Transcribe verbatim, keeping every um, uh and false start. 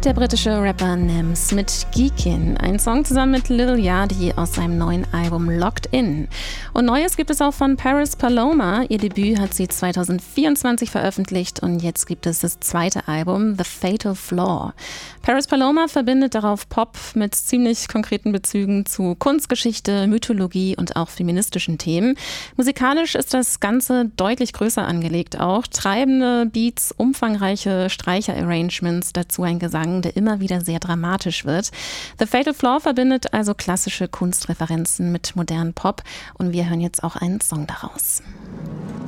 Der britische Rapper Nems mit Geekin, ein Song zusammen mit Lil Yachty aus seinem neuen Album Locked In. Und Neues gibt es auch von Paris Paloma. Ihr Debüt hat sie zwanzig vierundzwanzig veröffentlicht und jetzt gibt es das zweite Album The Fatal Flaw. Paris Paloma verbindet darauf Pop mit ziemlich konkreten Bezügen zu Kunstgeschichte, Mythologie und auch feministischen Themen. Musikalisch ist das Ganze deutlich größer angelegt auch. Treibende Beats, umfangreiche Streicher-Arrangements, dazu ein Gesang, der immer wieder sehr dramatisch wird. The Fatal Flaw verbindet also klassische Kunstreferenzen mit modernen Pop und wir hören jetzt auch einen Song daraus.